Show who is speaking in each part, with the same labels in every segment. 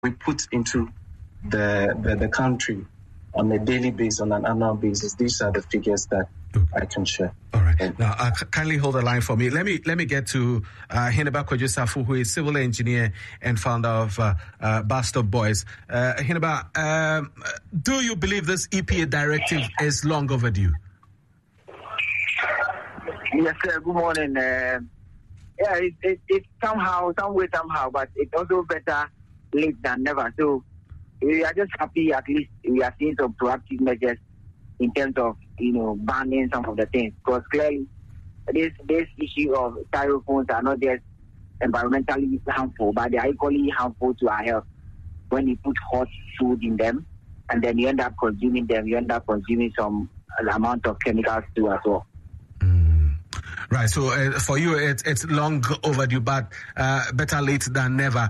Speaker 1: we put into the country on a daily basis, on an annual basis, these are the figures that I can share.
Speaker 2: All right. Now, kindly hold the line for me. Let me get to Heneba Kojo-Safo, who is civil engineer and founder of Bus-Stop Boys. Heneba, do you believe this EPA directive is long overdue?
Speaker 3: Yes, sir. Good morning. It's somehow, but it's also better late than never. So we are just happy at least we are seeing some proactive measures in terms of, banning some of the things. Because clearly, this issue of styrofoams are not just environmentally harmful, but they are equally harmful to our health. When you put hot food in them, and then you end up consuming them, you end up consuming some amount of chemicals too as well.
Speaker 2: Right, so for you, it's long overdue, but better late than never.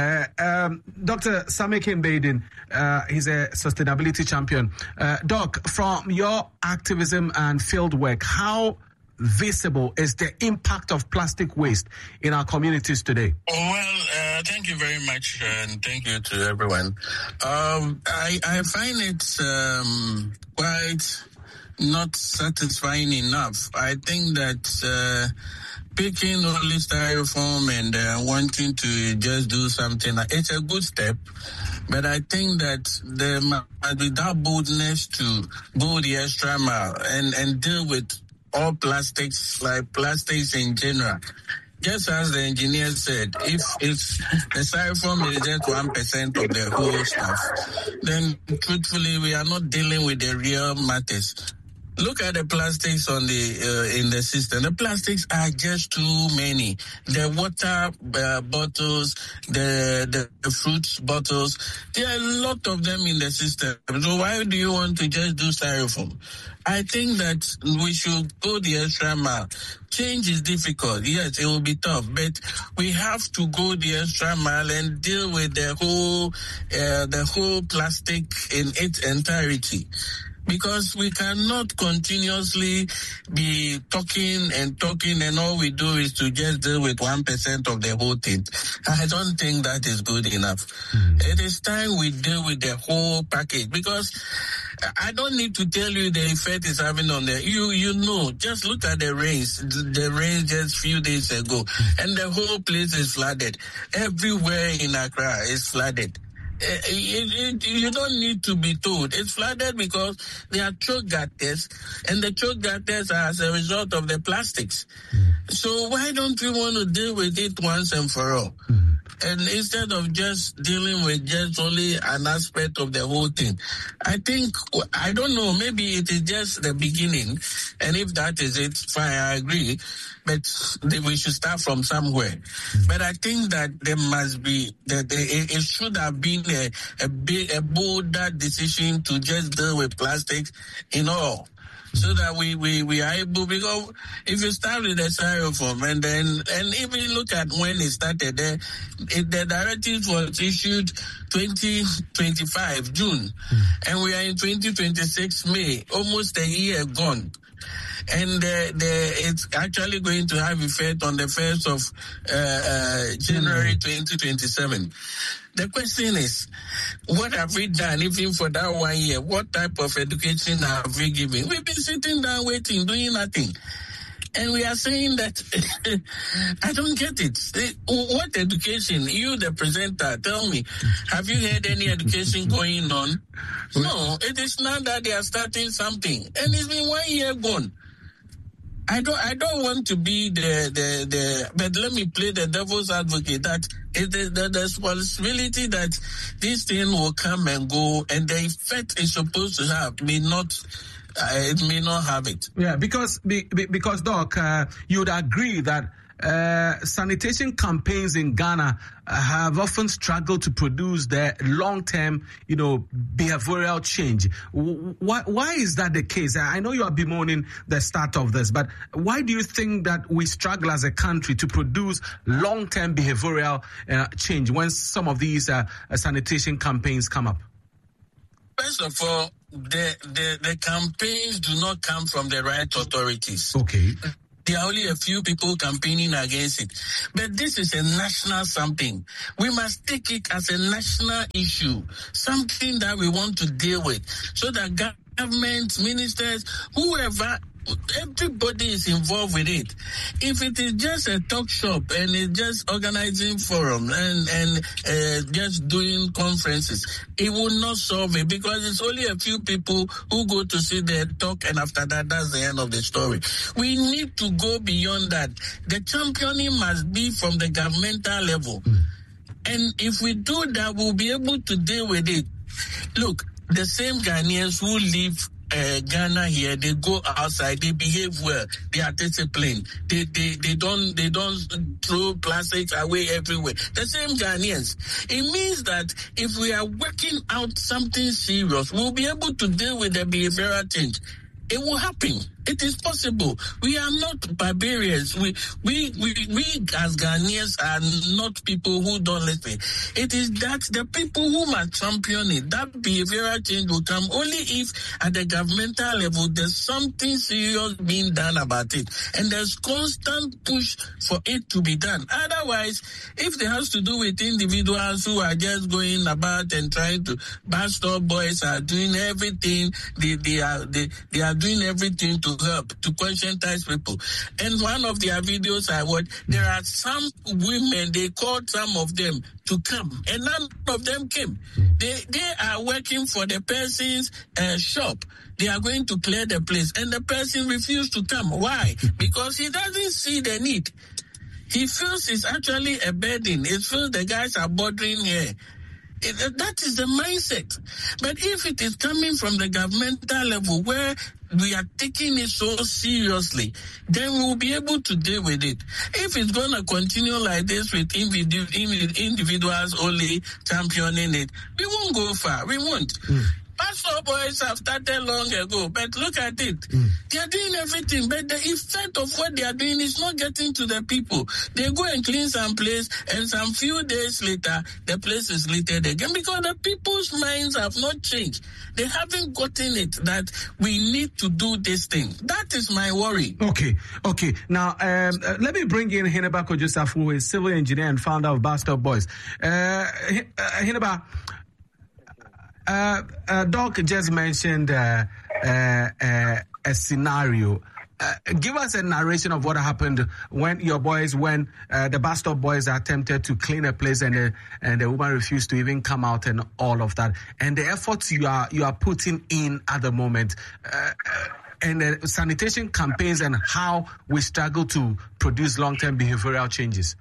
Speaker 2: Dr. Sammy Baden, he's a sustainability champion. Doc, from your activism and field work, how visible is the impact of plastic waste in our communities today?
Speaker 4: Well, thank you very much, and thank you to everyone. I find it quite not satisfying enough. I think that picking only styrofoam and wanting to just do something, it's a good step, but I think that there must be that boldness to go the extra mile and deal with all plastics, like plastics in general. Just as the engineer said, if the styrofoam is just 1% of the whole stuff, then truthfully we are not dealing with the real matters. Look at the plastics on in the system. The plastics are just too many. The water bottles, the fruits bottles, there are a lot of them in the system. So why do you want to just do styrofoam? I think that we should go the extra mile. Change is difficult. Yes, it will be tough, but we have to go the extra mile and deal with the whole plastic in its entirety. Because we cannot continuously be talking and all we do is to just deal with 1% of the whole thing. I don't think that is good enough. It is time we deal with the whole package, because I don't need to tell you the effect it's having on the, you know, just look at the rains just few days ago, and the whole place is flooded. Everywhere in Accra is flooded. You don't need to be told. It's flooded because there are choke gutters, and the choke gutters are as a result of the plastics. So why don't we want to deal with it once and for all? And instead of just dealing with just only an aspect of the whole thing, I think, I don't know, maybe it is just the beginning, and if that is it, fine, I agree, but we should start from somewhere. But I think that there must be, that it should have been a bolder decision to just deal with plastics in all. So that we are able, because if you start with the styrofoam and if you look at when it started, the directive was issued 2025 June, and we are in 2026 May, almost a year gone. And it's actually going to have effect on the 1st of January 2027. The question is, what have we done even for that 1 year? What type of education have we given? We've been sitting down waiting, doing nothing. And we are saying that, I don't get it. What education? You, the presenter, tell me, have you heard any education going on? No, it is not that they are starting something. And it's been 1 year gone. I don't want to be but let me play the devil's advocate that it is the responsibility that this thing will come and go, and the effect it's supposed to have may not have it.
Speaker 2: Yeah, because Doc, you would agree that sanitation campaigns in Ghana have often struggled to produce the long-term, behavioral change. Why is that the case? I know you are bemoaning the start of this, but why do you think that we struggle as a country to produce long-term behavioral change when some of these sanitation campaigns come up?
Speaker 4: First of all, the campaigns do not come from the right authorities.
Speaker 2: Okay.
Speaker 4: There are only a few people campaigning against it. But this is a national something. We must take it as a national issue, something that we want to deal with, so that government, ministers, whoever, everybody is involved with it. If it is just a talk shop and it's just organizing forum and just doing conferences, it will not solve it, because it's only a few people who go to see their talk, and after that, that's the end of the story. We need to go beyond that. The championing must be from the governmental level. And if we do that, we'll be able to deal with it. Look, the same Ghanaians who live Ghana here, they go outside, they behave well, they are disciplined, they don't throw plastics away everywhere. The same Ghanaians. It means that if we are working out something serious, we'll be able to deal with the behavioral change. It will happen. It is possible. We are not barbarians. We as Ghanaians are not people who don't listen. It is that the people who must champion it, that behavioral change will come only if at the governmental level there's something serious being done about it. And there's constant push for it to be done. Otherwise, if it has to do with individuals who are just going about and trying to, Bastard Boys are doing everything, they are doing everything to help, to conscientize people. And one of their videos I watched, there are some women, they called some of them to come, and none of them came. They are working for the person's shop. They are going to clear the place, and the person refused to come. Why? Because he doesn't see the need. He feels it's actually a burden. He feels the guys are bothering her. That is the mindset. But if it is coming from the governmental level where we are taking it so seriously, then we will be able to deal with it. If it's going to continue like this with individuals only championing it, we won't go far. We won't. Pastor Boys have started long ago, but look at it. They are doing everything, but the effect of what they are doing is not getting to the people. They go and clean some place, and some few days later, the place is littered again, because the people's minds have not changed. They haven't gotten it that we need to do this thing. That is my worry.
Speaker 2: Okay. Now, let me bring in Heneba Kojosaf, who is civil engineer and founder of Bastard Boys. Heneba, Doc just mentioned a scenario. Give us a narration of what happened when the Bastard Boys attempted to clean a place and the woman refused to even come out and all of that, and the efforts you are putting in at the moment, and the sanitation campaigns and how we struggle to produce long-term behavioral changes.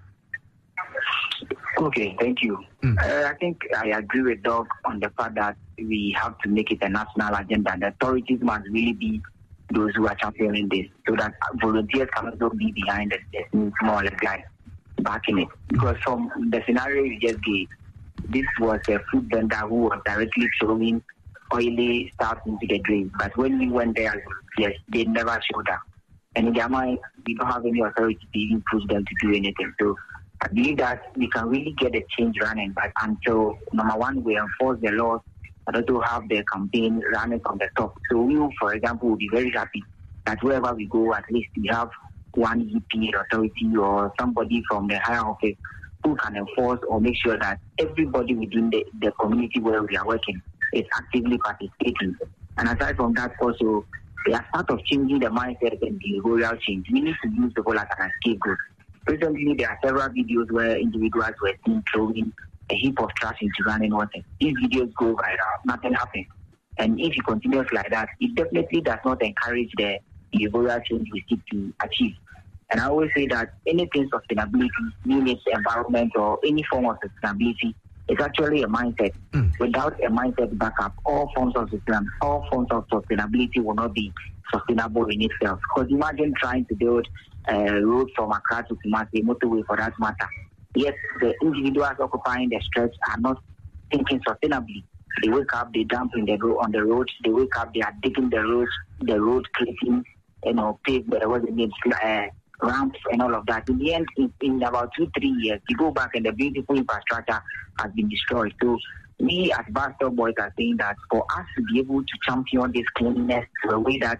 Speaker 3: Okay, thank you. I think I agree with Doug on the fact that we have to make it a national agenda. The authorities must really be those who are championing this, so that volunteers can also be behind the smaller guys backing it. Because from the scenario you just gave, this was a food vendor who was directly throwing oily stuff into the drain. But when we went there, yes, they never showed up. And in their mind, we don't have any authority to even push them to do anything. So I believe that we can really get a change running, but until, number one, we enforce the laws, but also have the campaign running from the top. So we, for example, will be very happy that wherever we go, at least we have one EP authority or somebody from the higher office who can enforce or make sure that everybody within the community where we are working is actively participating. And aside from that, also, as part of changing the mindset and behavioral change, we need to use people as an scapegoat. Recently, there are several videos where individuals were seen throwing a heap of trash into running water. These videos go viral, nothing happens. And if it continues like that, it definitely does not encourage the behavioral change we seek to achieve. And I always say that anything sustainability, meaning it's environment or any form of sustainability, is actually a mindset. Without a mindset backup, all forms of sustainability will not be sustainable in itself. Because imagine trying to build a road from Accra to Kumasi, motorway for that matter. Yes, the individuals occupying the stretch are not thinking sustainably. They wake up, they dump on the roads. They wake up, they are digging the road, creating, paved, ramps and all of that. In the end, in about 2-3 years, you go back and the beautiful infrastructure has been destroyed. So we as Bastard Boys are saying that for us to be able to champion this cleanliness to a way that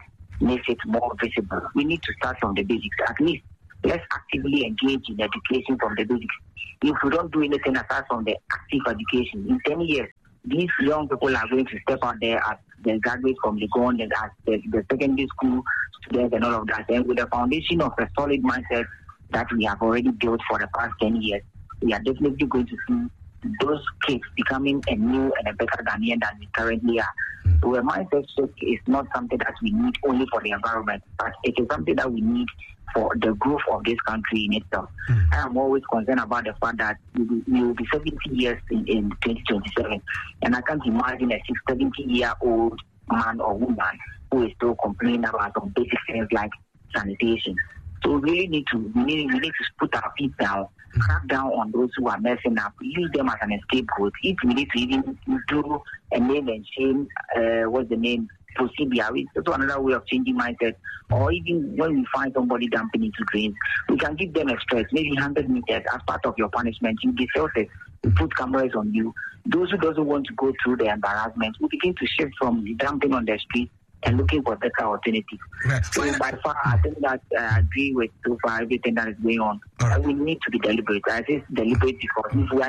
Speaker 3: makes it more visible. We need to start from the basics. At least let's actively engage in education from the basics. If we don't do anything aside from the active education, in 10 years, these young people are going to step out there as the graduates from Legon and as the secondary school students and all of that. And with the foundation of a solid mindset that we have already built for the past 10 years, we are definitely going to see those kids becoming a new and a better Ghanaian than we currently are. So a mindset shift is not something that we need only for the environment, but it is something that we need for the growth of this country in itself. I am always concerned about the fact that we will be 70 years in 2027, and I can't imagine a 70-year-old man or woman who is still complaining about some basic things like sanitation. So we really need to put our feet down, crack down on those who are messing up, use them as an scapegoat. If we need to even do a name and shame, what's the name? Procedure. It's also another way of changing mindset. Or even when we find somebody dumping into drains, we can give them a stretch, maybe 100 meters as part of your punishment. You be filtered. We put cameras on you. Those who doesn't want to go through the embarrassment, we begin to shift from dumping on the street and looking for better alternatives. Right. So by far, I think that I agree with so far everything that is going on. Right. We need to be deliberate. I say deliberate because if we are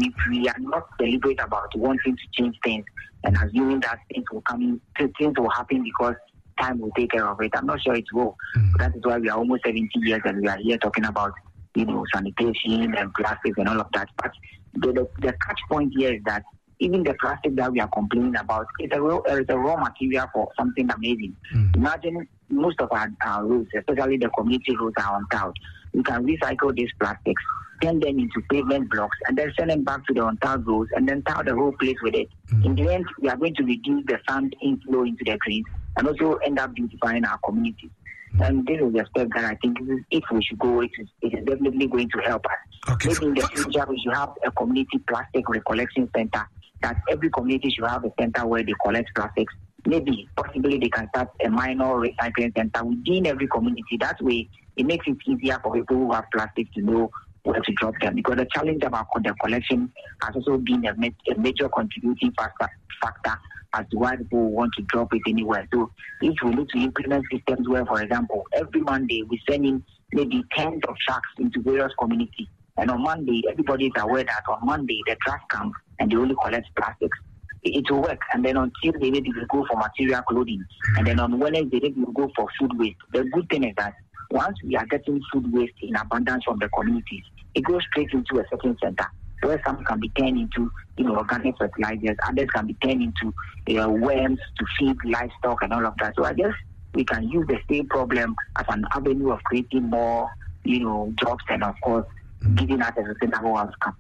Speaker 3: not deliberate about wanting to change things and assuming that things will happen because time will take care of it, I'm not sure it will. That is why we are almost 70 years and we are here talking about sanitation and plastics and all of that. But the catch point here is that even the plastic that we are complaining about is a raw material for something amazing. Imagine most of our roads, especially the community roads, are untowed. We can recycle these plastics, turn them into pavement blocks, and then send them back to the untowed roads, and then tow the whole place with it. In the end, we are going to reduce the sand inflow into the drains and also end up beautifying our communities. And this is the step that I think if we should go, it is definitely going to help us. Okay. Maybe in the future, we should have a community plastic recollection center, that every community should have a center where they collect plastics. Maybe, possibly, they can start a minor recycling center within every community. That way, it makes it easier for people who have plastic to know where to drop them. Because the challenge about the collection has also been a major contributing factor as to why people want to drop it anywhere. So, if we need to implement systems where, for example, every Monday we send in maybe tens of trucks into various communities, and on Monday, everybody is aware that on Monday the trash comes and they only collect plastics. It will work. And then on Tuesday, maybe we'll go for material clothing. And then on Wednesday, maybe we'll go for food waste. The good thing is that once we are getting food waste in abundance from the communities, it goes straight into a certain center where some can be turned into organic fertilizers, others can be turned into worms to feed livestock and all of that. So I guess we can use the same problem as an avenue of creating more jobs and, of course, giving us a sustainable outcome.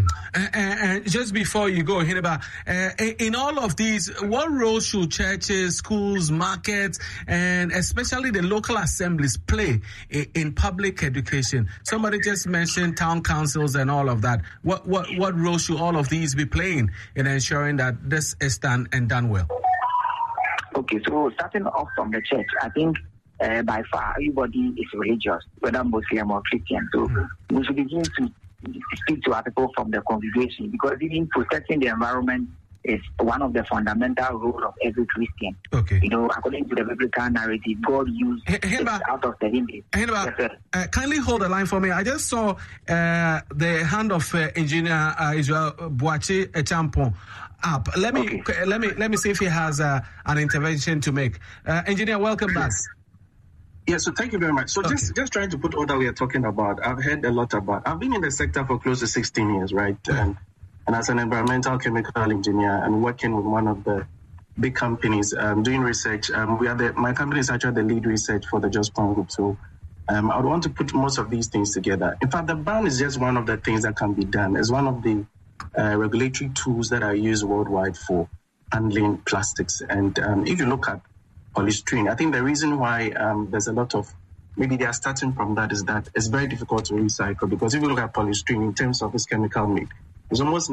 Speaker 2: And just before you go, Hineba, in all of these, what role should churches, schools, markets, and especially the local assemblies play in public education? Somebody just mentioned town councils and all of that. What role should all of these be playing in ensuring that this is done and done well?
Speaker 3: Okay, so starting off from the church, I think by far everybody is religious, whether Muslim or Christian. So we should begin to speak to our people from the congregation, because even protecting the environment is one of the fundamental roles of every Christian. Okay. According to the biblical narrative, God used out of 7 days.
Speaker 2: Kindly hold the line for me. I just saw the hand of Engineer Israel Boachi Echampon up. Let me see if he has an intervention to make. Engineer, welcome back.
Speaker 1: Yeah, so thank you very much. So just trying to put all that we are talking about, I've heard a lot about. I've been in the sector for close to 16 years, right? And as an environmental chemical engineer and working with one of the big companies doing research, my company is actually the lead research for the Just Palm Group. So I would want to put most of these things together. In fact, the ban is just one of the things that can be done. It's one of the regulatory tools that are used worldwide for handling plastics. And if you look at polystyrene, I think the reason why there's a lot of, maybe they are starting from that, is that it's very difficult to recycle, because if you look at polystyrene in terms of its chemical make, it's almost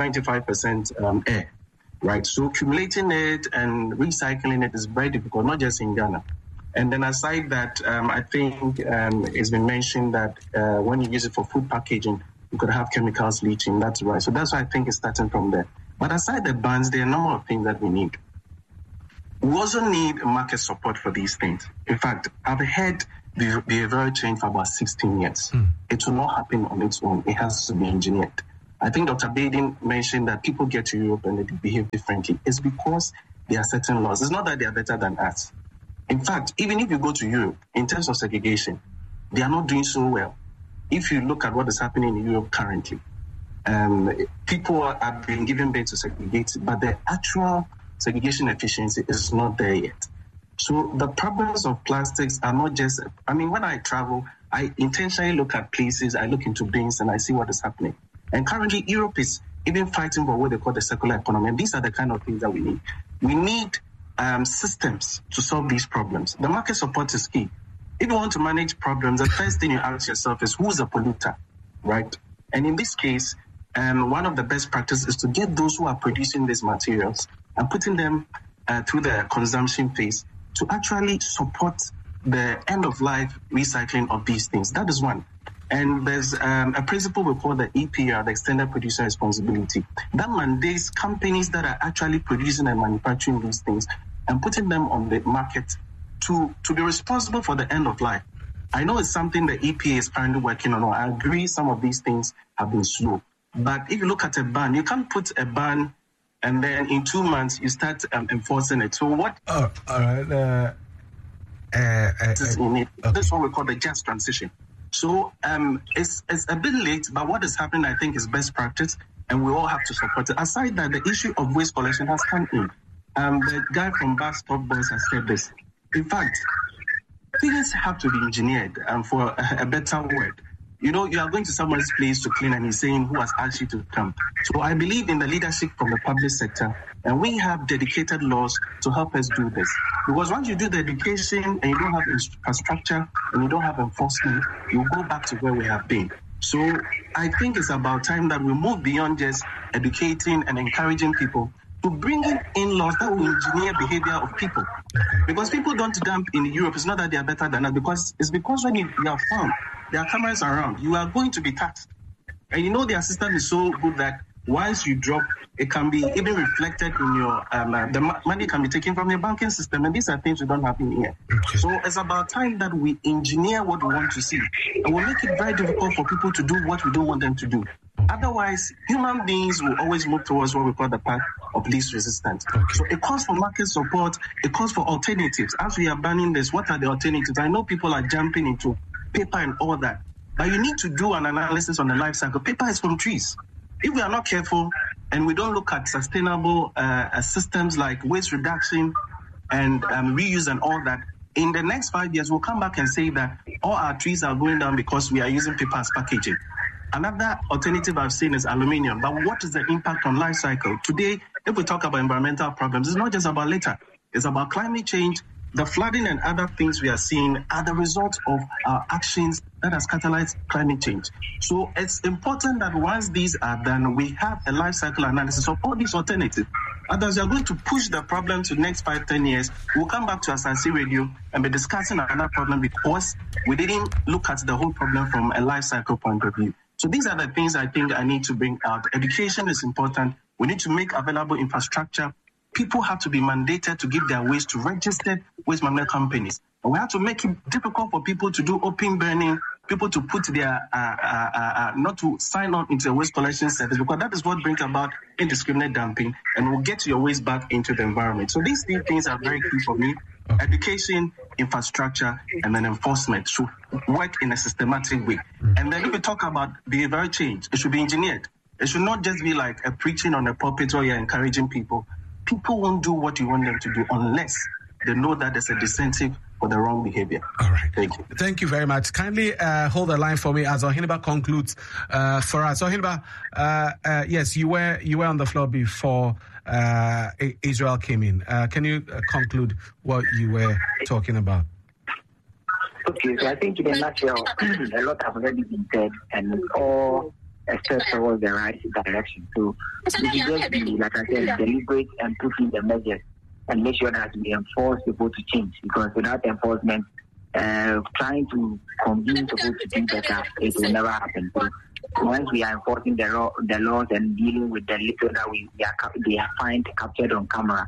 Speaker 1: 95% air, right? So accumulating it and recycling it is very difficult, not just in Ghana. And then aside that, I think it's been mentioned that when you use it for food packaging, you could have chemicals leaching. That's right. So that's why I think it's starting from there. But aside the bans, there are a number of things that we need. We also need market support for these things. In fact, I've had behavioral change for about 16 years. It will not happen on its own. It has to be engineered. I think Dr. Baden mentioned that people get to Europe and they behave differently. It's because there are certain laws. It's not that they are better than us. In fact, even if you go to Europe, in terms of segregation, they are not doing so well. If you look at what is happening in Europe currently, people are being given birth to segregate, but the actual segregation efficiency is not there yet. So the problems of plastics are not just, when I travel, I intentionally look at places, I look into bins and I see what is happening. And currently Europe is even fighting for what they call the circular economy. And these are the kind of things that we need. We need systems to solve these problems. The market support is key. If you want to manage problems, the first thing you ask yourself is who's a polluter, right? And in this case, one of the best practices is to get those who are producing these materials and putting them through the consumption phase to actually support the end-of-life recycling of these things. That is one. And there's a principle we call the EPR, the Extended Producer Responsibility, that mandates companies that are actually producing and manufacturing these things and putting them on the market to be responsible for the end of life. I know it's something the EPA is currently working on. I agree some of these things have been slow. But if you look at a ban, you can't put a ban and then in 2 months you start enforcing it. So what?
Speaker 2: All right.
Speaker 1: This is what we call the just transition. So it's a bit late, but what is happening, I think, is best practice, and we all have to support it. Aside that, the issue of waste collection has come in. The guy from Bus Stop Boys has said this. In fact, things have to be engineered, for a better word. You know, you are going to someone's place to clean and he's saying, who has asked you to come? So I believe in the leadership from the public sector, and we have dedicated laws to help us do this. Because once you do the education and you don't have infrastructure and you don't have enforcement, you go back to where we have been. So I think it's about time that we move beyond just educating and encouraging people to bring in laws that will engineer behavior of people. Because people don't dump in Europe. It's not that they are better than us, because when you are found, there are cameras around, you are going to be taxed. And you know their system is so good that once you drop, it can be even reflected in your, the money can be taken from your banking system. And these are things we don't have in here. Okay. So it's about time that we engineer what we want to see. And we'll make it very difficult for people to do what we don't want them to do. Otherwise, human beings will always move towards what we call the path of least resistance. Okay. So it calls for market support, it calls for alternatives. As we are banning this, what are the alternatives? I know people are jumping into paper and all that, but you need to do an analysis on the life cycle. Paper is from trees. If we are not careful and we don't look at sustainable systems like waste reduction and reuse and all that, in the next 5 years, we'll come back and say that all our trees are going down because we are using paper as packaging. Another alternative I've seen is aluminium. But what is the impact on life cycle? Today, if we talk about environmental problems, it's not just about litter. It's about climate change. The flooding and other things we are seeing are the result of our actions that has catalyzed climate change. So it's important that once these are done, we have a life cycle analysis of all these alternatives. Others are going to push the problem to the next 5-10 years. We'll come back to Asante Radio and be discussing another problem because we didn't look at the whole problem from a life cycle point of view. So these are the things I think I need to bring out. Education is important. We need to make available infrastructure. People have to be mandated to give their waste to registered waste management companies. And we have to make it difficult for people to do open burning, people to put their, not to sign on into a waste collection service, because that is what brings about indiscriminate dumping and will get your waste back into the environment. So these three things are very key for me. Okay. Education, infrastructure, and then enforcement should work in a systematic way. And then if we talk about behavioral change, it should be engineered. It should not just be like a preaching on a pulpit where you're encouraging people. People won't do what you want them to do unless they know that there's a disincentive for the wrong behavior. All right. Thank you.
Speaker 2: Thank you very much. Kindly hold the line for me as Ohiniba concludes for us. Ohiniba, yes, you were on the floor before Israel came in. Can you conclude what you were talking about?
Speaker 3: Okay, so I think in a nutshell, a lot have already been said, and all steps towards the right direction. So we should just be, like I said, deliberate and put in the measures and make sure that we enforce people to change. Because without enforcement, trying to convince people to do better, it will never happen. So once we are enforcing the laws and dealing with the little that they are captured on camera,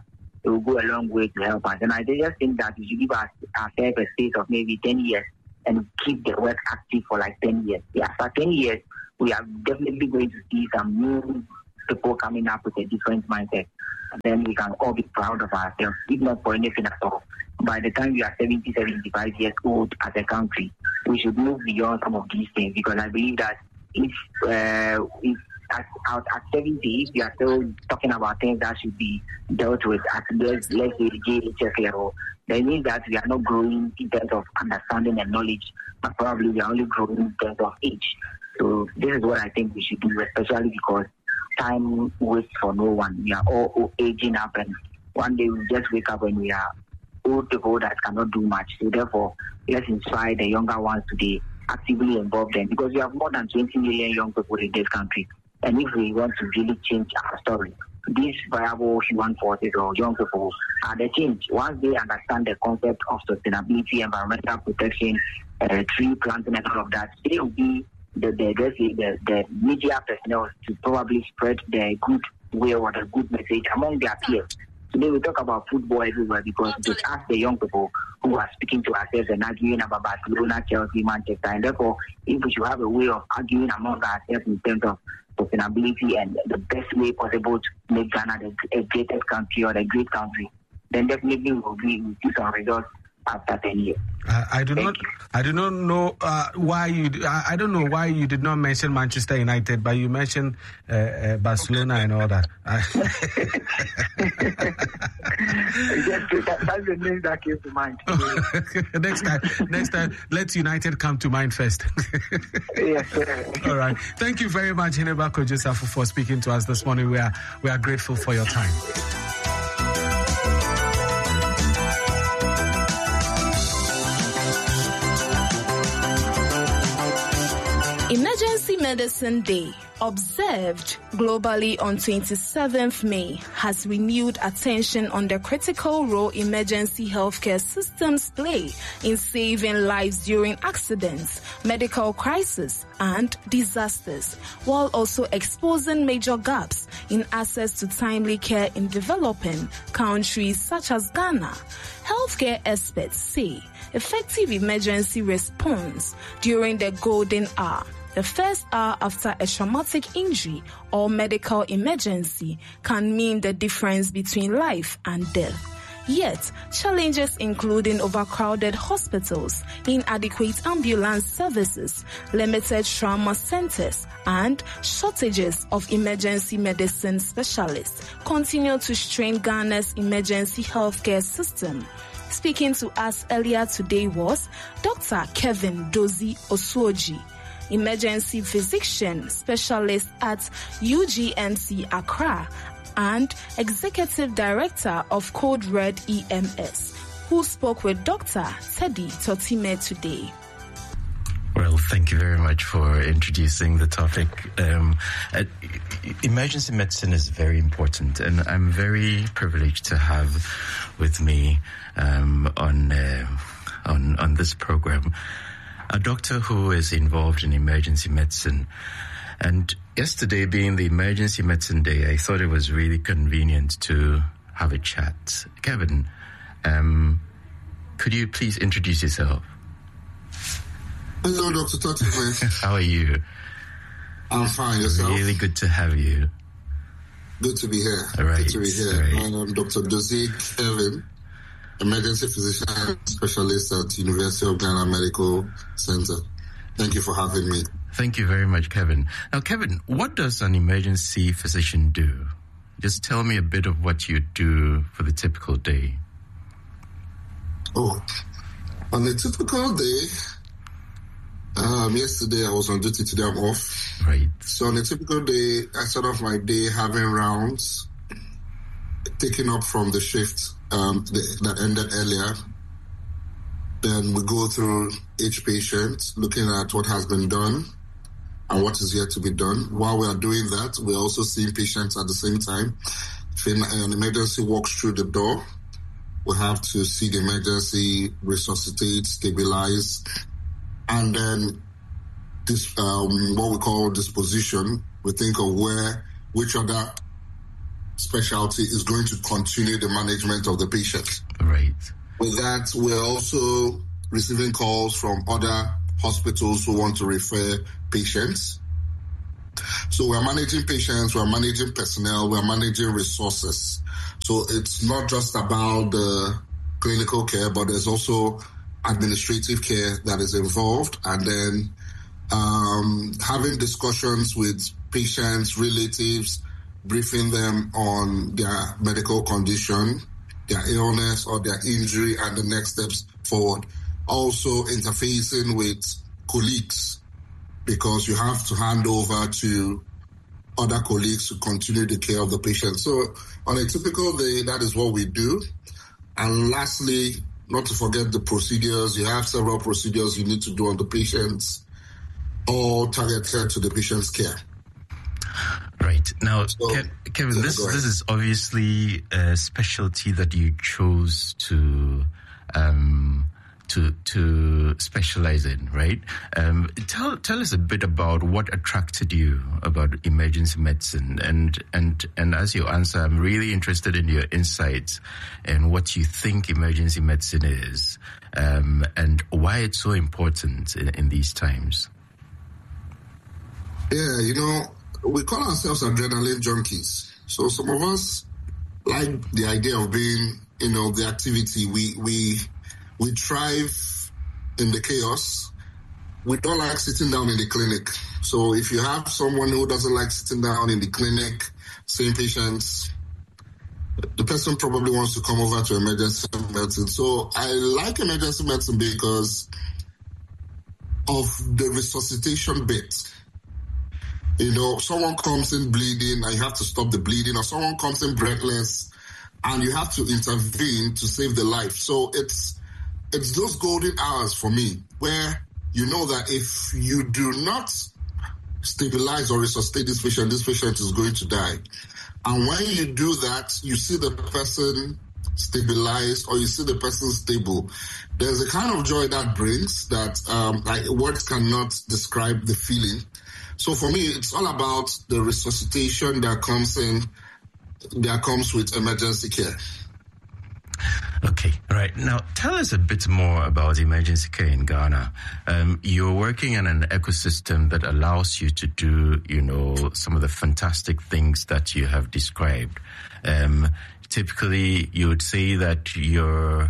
Speaker 3: it will go a long way to help us. And I just think that we should give ourselves a space of maybe 10 years and keep the work active for like 10 years. Yeah, for 10 years, we are definitely going to see some new people coming up with a different mindset. And then we can all be proud of ourselves, if not for anything at all. By the time we are 70, 75 years old as a country, we should move beyond some of these things, because I believe that if at 70, if we are still talking about things that should be dealt with at, let's say, the JHS level, that means that we are not growing in terms of understanding and knowledge, but probably we are only growing in terms of age. So this is what I think we should do, especially because time waits for no one. We are all aging up, and one day we just wake up and we are old people that cannot do much. So therefore, let's inspire the younger ones today, actively involve them, because we have more than 20 million young people in this country. And if we want to really change our story, these viable human forces or young people are the change. Once they understand the concept of sustainability, environmental protection, tree planting and all of that, they will be the media personnel to probably spread the good way or the good message among their peers. Today we talk about football everywhere because it is us, the young people, who are speaking to ourselves and arguing about Barcelona, Chelsea, Manchester. And therefore, if we should have a way of arguing among ourselves in terms of sustainability and the best way possible to make Ghana the greatest country or the great country, then definitely we will see some results after 10 years.
Speaker 2: I do not know why you. I don't know why you did not mention Manchester United, but you mentioned Barcelona and all that.
Speaker 3: That's the name that came to mind.
Speaker 2: next time, let United come to mind first.
Speaker 3: Yes, sir.
Speaker 2: All right. Thank you very much, Heneba Kojo-Safo, for speaking to us this morning. We are grateful for your time.
Speaker 5: Emergency Medicine Day, observed globally on 27th May, has renewed attention on the critical role emergency healthcare systems play in saving lives during accidents, medical crises, and disasters, while also exposing major gaps in access to timely care in developing countries such as Ghana. Healthcare experts say effective emergency response during the golden hour, the first hour after a traumatic injury or medical emergency, can mean the difference between life and death. Yet, challenges including overcrowded hospitals, inadequate ambulance services, limited trauma centers, and shortages of emergency medicine specialists continue to strain Ghana's emergency healthcare system. Speaking to us earlier today was Dr. Kevin Dozie Osuoji, emergency physician specialist at UGMC Accra and executive director of Code Red EMS, who spoke with Dr. Teddy Totime today.
Speaker 6: Well, thank you very much for introducing the topic. Emergency medicine is very important, and I'm very privileged to have with me on this program a doctor who is involved in emergency medicine. And yesterday being the Emergency Medicine Day, I thought it was really convenient to have a chat. Kevin, could you please introduce yourself?
Speaker 7: Hello, Dr. Totime.
Speaker 6: How are you?
Speaker 7: I'm fine. Yourself?
Speaker 6: Really good to have you.
Speaker 7: Good to be here.
Speaker 6: All right.
Speaker 7: Good to be here.
Speaker 6: Right.
Speaker 7: I'm Dr. Dozie Kevin, emergency physician specialist at University of Ghana Medical Center. Thank you for having me.
Speaker 6: Thank you very much, Kevin. Now, Kevin, what does an emergency physician do? Just tell me a bit of what you do for the typical day.
Speaker 7: Oh, on a typical day, yesterday I was on duty, today I'm off.
Speaker 6: Right.
Speaker 7: So on a typical day, I start off my day having rounds, taking up from the shift that ended earlier. Then we go through each patient, looking at what has been done and what is yet to be done. While we are doing that, we're also seeing patients at the same time. If an emergency walks through the door, we have to see the emergency, resuscitate, stabilize, and then this what we call disposition. We think of which other specialty is going to continue the management of the patient.
Speaker 6: Right.
Speaker 7: With that, we're also receiving calls from other hospitals who want to refer patients. So we're managing patients, we're managing personnel, we're managing resources. So it's not just about the clinical care, but there's also administrative care that is involved, and then having discussions with patients, relatives, briefing them on their medical condition, their illness or their injury, and the next steps forward. Also interfacing with colleagues, because you have to hand over to other colleagues to continue the care of the patient. So on a typical day, that is what we do. And lastly, not to forget the procedures. You have several procedures you need to do on the patients, all targeted to the patient's care.
Speaker 6: Right. Now, so, Kevin, this is obviously a specialty that you chose to specialize in, right? Tell us a bit about what attracted you about emergency medicine, and as you answer, I'm really interested in your insights and what you think emergency medicine is, and why it's so important in these times.
Speaker 7: Yeah, we call ourselves adrenaline junkies. So some of us like the idea of being, the activity. We thrive in the chaos. We don't like sitting down in the clinic. So if you have someone who doesn't like sitting down in the clinic, seeing patients, the person probably wants to come over to emergency medicine. So I like emergency medicine because of the resuscitation bit. Someone comes in bleeding and you have to stop the bleeding, or someone comes in breathless and you have to intervene to save the life. So it's those golden hours for me where you know that if you do not stabilize or resuscitate this patient is going to die. And when you do that, you see the person stabilized or you see the person stable. There's a kind of joy that brings that words cannot describe the feeling. So for me, it's all about the resuscitation that comes with emergency care.
Speaker 6: Okay, right. Now, tell us a bit more about emergency care in Ghana. You're working in an ecosystem that allows you to do, some of the fantastic things that you have described. Typically, you would say that your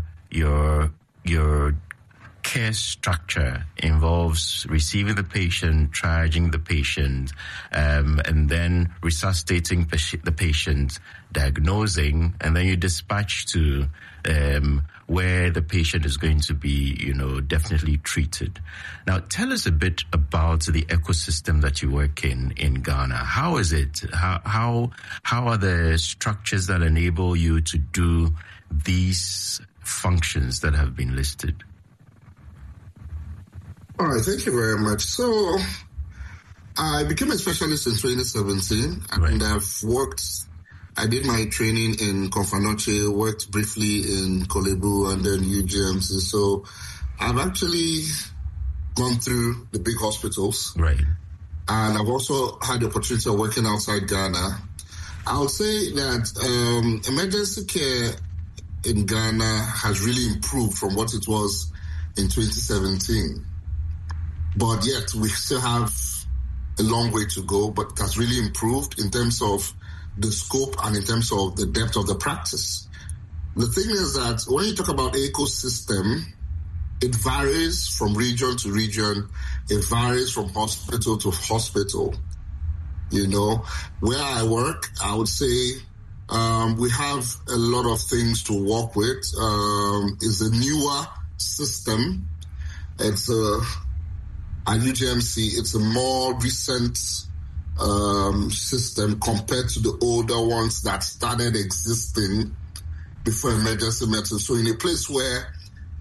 Speaker 6: care structure involves receiving the patient, triaging the patient, and then resuscitating the patient, diagnosing, and then you dispatch to where the patient is going to be, definitely treated. Now, tell us a bit about the ecosystem that you work in Ghana. How is it? How are the structures that enable you to do these functions that have been listed?
Speaker 7: All right, thank you very much. So I became a specialist in 2017, and I did my training in Confanoche, worked briefly in Kolebu and then UGMC. So I've actually gone through the big hospitals.
Speaker 6: Right.
Speaker 7: And I've also had the opportunity of working outside Ghana. I would say that emergency care in Ghana has really improved from what it was in 2017. But yet we still have a long way to go, but it has really improved in terms of the scope and in terms of the depth of the practice. The thing is that when you talk about ecosystem, it varies from region to region. It varies from hospital to hospital. Where I work, I would say we have a lot of things to work with. It's a newer system. It's at UGMC, it's a more recent system compared to the older ones that started existing before emergency medicine. So in a place where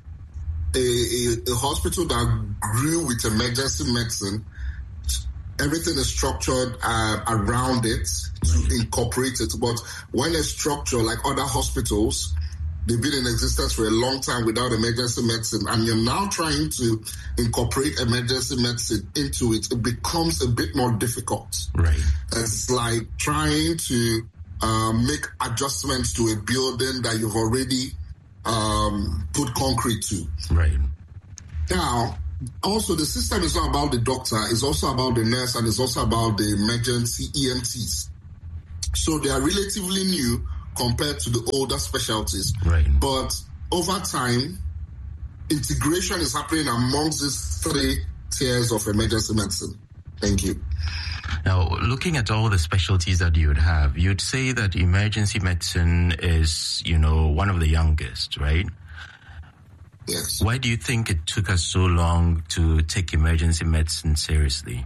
Speaker 7: a hospital that grew with emergency medicine, everything is structured around it to incorporate it. But when a structure like other hospitals, they've been in existence for a long time without emergency medicine, and you're now trying to incorporate emergency medicine into it, it becomes a bit more difficult.
Speaker 6: Right.
Speaker 7: It's like trying to make adjustments to a building that you've already put concrete to.
Speaker 6: Right.
Speaker 7: Now, also the system is not about the doctor, it's also about the nurse, and it's also about the emergency EMTs. So they are relatively new compared to the older specialties.
Speaker 6: Right.
Speaker 7: But over time, integration is happening amongst these 3 tiers of emergency medicine. Thank you.
Speaker 6: Now, looking at all the specialties that you would have, you'd say that emergency medicine is, one of the youngest, right?
Speaker 7: Yes.
Speaker 6: Why do you think it took us so long to take emergency medicine seriously?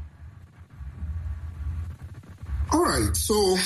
Speaker 7: All right. So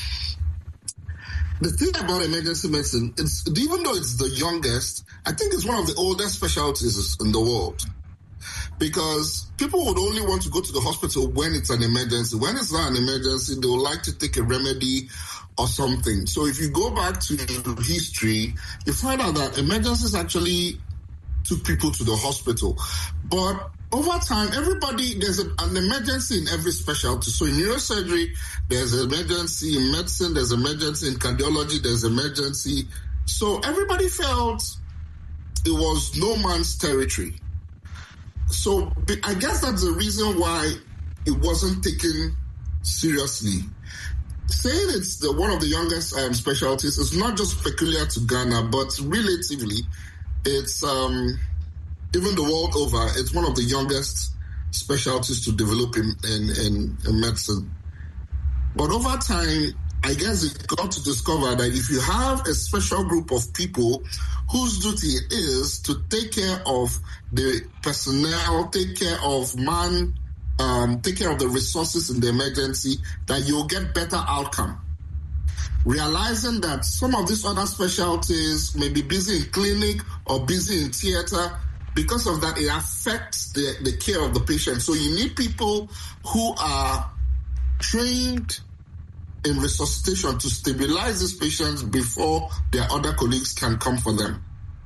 Speaker 7: the thing about emergency medicine, even though it's the youngest, I think it's one of the oldest specialties in the world. Because people would only want to go to the hospital when it's an emergency. When it's not an emergency, they would like to take a remedy or something. So if you go back to history, you find out that emergencies actually took people to the hospital. But over time, there's an emergency in every specialty. So in neurosurgery, there's an emergency. In medicine, there's an emergency. In cardiology, there's an emergency. So everybody felt it was no man's territory. So I guess that's the reason why it wasn't taken seriously. Saying it's one of the youngest specialties is not just peculiar to Ghana, but relatively, it's even the world over, it's one of the youngest specialties to develop in medicine. But over time, I guess it got to discover that if you have a special group of people whose duty it is to take care of the personnel, take care of take care of the resources in the emergency, that you'll get better outcome. Realizing that some of these other specialties may be busy in clinic or busy in theater, because of that, it affects the care of the patient. So you need people who are trained in resuscitation to stabilize these patients before their other colleagues can come for them.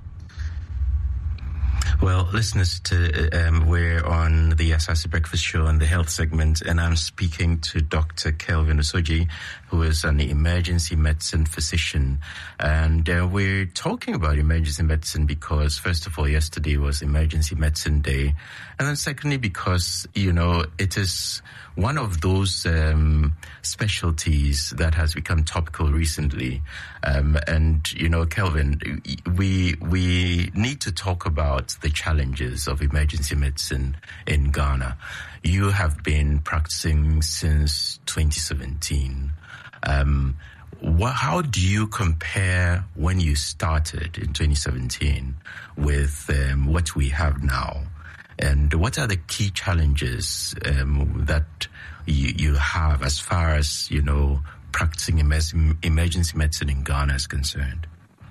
Speaker 6: Well, listeners, we're on the Asase Breakfast Show on the health segment, and I'm speaking to Dr. Kelvin Osorji, who is an emergency medicine physician. And we're talking about emergency medicine because, first of all, yesterday was Emergency Medicine Day. And then secondly, because, it is one of those specialties that has become topical recently. Kelvin, we need to talk about the challenges of emergency medicine in Ghana. You have been practicing since 2017. How do you compare when you started in 2017 with what we have now? And what are the key challenges that you have as far as, practicing emergency medicine in Ghana is concerned?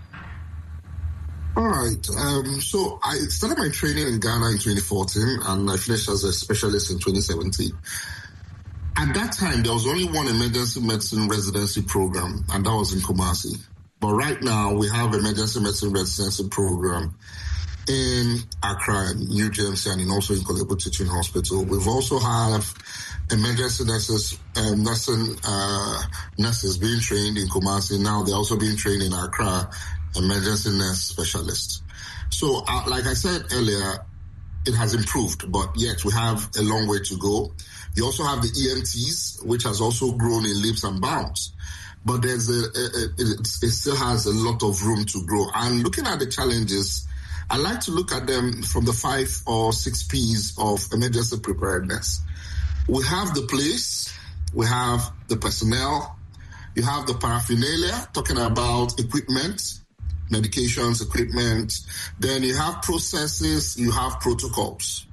Speaker 7: All right. So I started my training in Ghana in 2014, and I finished as a specialist in 2017. At that time, there was only one emergency medicine residency program, and that was in Kumasi. But right now, we have emergency medicine residency program in Accra, New Jersey, and also in Korle Bu Teaching Hospital. We've also have emergency nurses being trained in Kumasi. Now they're also being trained in Accra, emergency nurse specialists. So, like I said earlier, it has improved, but yet we have a long way to go. You also have the EMTs, which has also grown in leaps and bounds. But there's it still has a lot of room to grow. And looking at the challenges, I like to look at them from the 5 or 6 P's of emergency preparedness. We have the place, we have the personnel, you have the paraphernalia, talking about equipment, medications, equipment, then you have processes, you have protocols.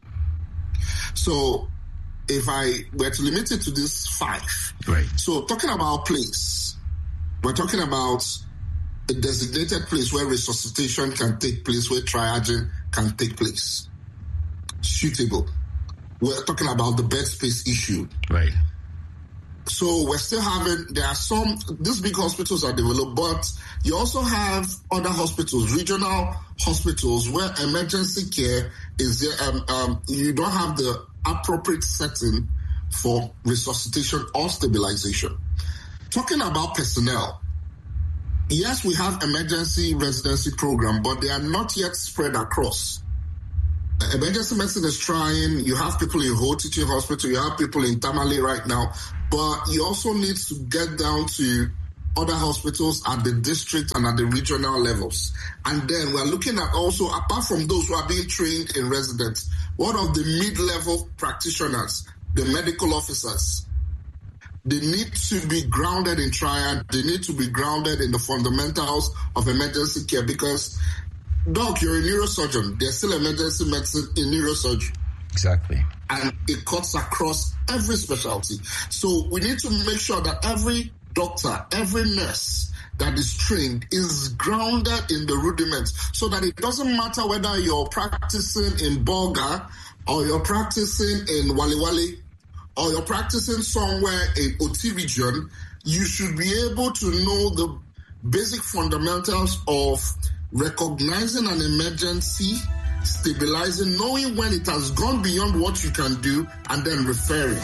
Speaker 7: So if I were to limit it to these 5,
Speaker 6: right.
Speaker 7: So talking about place, we're talking about a designated place where resuscitation can take place, where triaging can take place. Suitable. We're talking about the bed space issue.
Speaker 6: Right.
Speaker 7: So we're still having, these big hospitals are developed, but you also have other hospitals, regional hospitals, where emergency care is there. You don't have the appropriate setting for resuscitation or stabilization. talking about personnel, yes, we have emergency residency program, but they are not yet spread across. Emergency medicine is trying. You have people in Ho Teaching Hospital, you have people in Tamale right now, but you also need to get down to other hospitals at the district and at the regional levels. And then we're looking at also, apart from those who are being trained in residence, what of the mid-level practitioners, the medical officers? They need to be grounded in triad. They need to be grounded in the fundamentals of emergency care because, Doc, you're a neurosurgeon. There's still emergency medicine in neurosurgery.
Speaker 6: Exactly.
Speaker 7: And it cuts across every specialty. So we need to make sure that every doctor, every nurse that is trained is grounded in the rudiments so that it doesn't matter whether you're practicing in Bolga or you're practicing in Waliwali or you're practicing somewhere in Oti region, you should be able to know the basic fundamentals of recognizing an emergency, stabilizing, knowing when it has gone beyond what you can do, and then referring.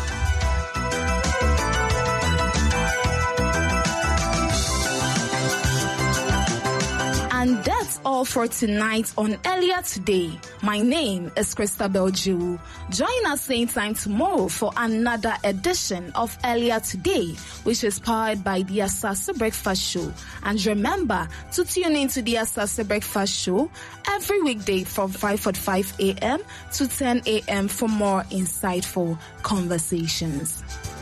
Speaker 5: And that's all for tonight on Earlier Today. My name is Christabel Jew. Join us same time tomorrow for another edition of Earlier Today, which is powered by the Asase Breakfast Show. And remember to tune into the Asase Breakfast Show every weekday from 5:45 a.m. to 10 a.m. for more insightful conversations.